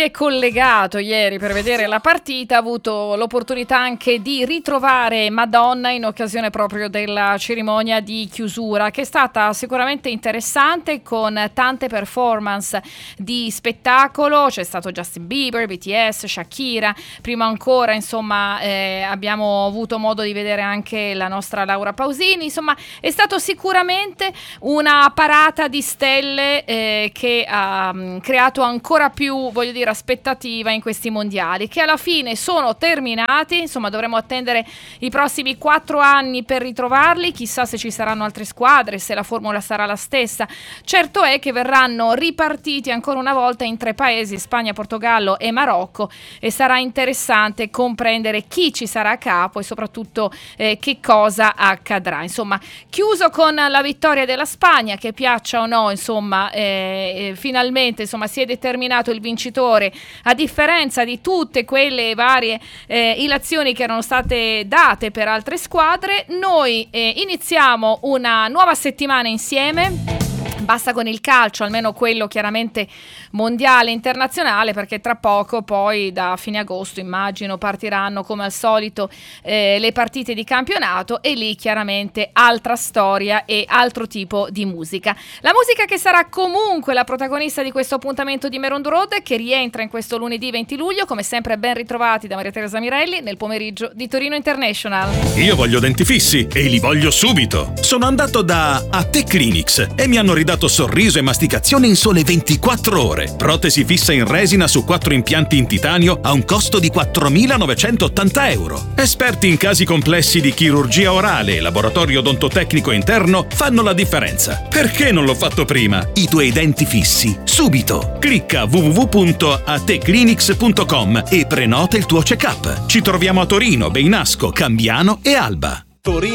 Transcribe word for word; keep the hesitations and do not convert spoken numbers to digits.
è collegato ieri per vedere la partita ha avuto l'opportunità anche di ritrovare Madonna in occasione proprio della cerimonia di chiusura, che è stata sicuramente interessante, con tante performance di spettacolo. C'è stato Justin Bieber, B T S, Shakira, prima ancora insomma eh, abbiamo avuto modo di vedere anche la nostra Laura Pausini. Insomma, è stato sicuramente una parata di stelle eh, che ha um, creato ancora più, voglio dire, aspettativa in questi mondiali, che alla fine sono terminati. Insomma, dovremo attendere i prossimi quattro anni per ritrovarli, chissà se ci saranno altre squadre, se la formula sarà la stessa. Certo è che verranno ripartiti ancora una volta in tre paesi, Spagna, Portogallo e Marocco, e sarà interessante comprendere chi ci sarà a capo e soprattutto eh, che cosa accadrà. Insomma, chiuso con la vittoria della Spagna, che piaccia o no, insomma, eh, finalmente insomma si è determinato il vincitore, a differenza di tutte quelle varie eh, ilazioni che erano state date per altre squadre. Noi eh, iniziamo una nuova settimana insieme. Basta con il calcio, almeno quello chiaramente mondiale, internazionale, perché tra poco poi da fine agosto immagino partiranno come al solito eh, le partite di campionato, e lì chiaramente altra storia e altro tipo di musica. La musica che sarà comunque la protagonista di questo appuntamento di Meron Road, che rientra in questo lunedì venti luglio, come sempre ben ritrovati da Maria Teresa Mirelli nel pomeriggio di Torino International. Io voglio denti fissi e li voglio subito. Sono andato da A Te Clinics e mi hanno ridato sorriso e masticazione in sole ventiquattro ore. Protesi fissa in resina su quattro impianti in titanio a un costo di quattromilanovecentottanta euro. Esperti in casi complessi di chirurgia orale e laboratorio odontotecnico interno fanno la differenza. Perché non l'ho fatto prima? I tuoi denti fissi subito. Clicca w w w punto a te clinics punto com e prenota il tuo check-up. Ci troviamo a Torino, Beinasco, Cambiano e Alba. Torino